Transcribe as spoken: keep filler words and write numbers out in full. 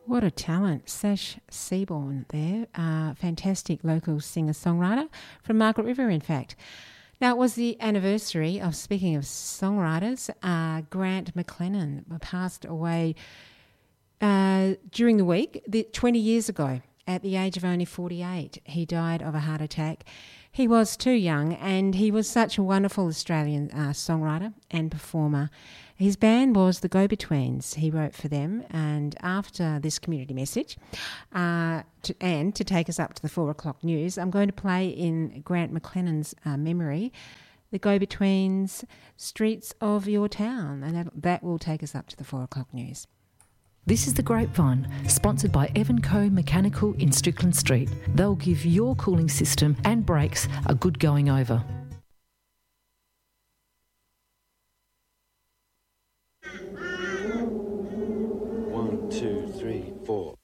What a talent. Sash Seaborn there, uh, fantastic local singer-songwriter from Margaret River, in fact. Now, it was the anniversary of, speaking of songwriters, uh, Grant McLennan passed away uh, during the week, the, twenty years ago, at the age of only forty-eight. He died of a heart attack. He was too young, and he was such a wonderful Australian uh, songwriter and performer. His band was the Go-Betweens. He wrote for them, and after this community message, uh, to, and to take us up to the four o'clock news, I'm going to play in Grant McLennan's uh, memory, the Go-Betweens, Streets of Your Town, and that, that will take us up to the four o'clock news. This is The Grapevine, sponsored by Evan Co Mechanical in Strickland Street. They'll give your cooling system and brakes a good going over. One, two, three, four.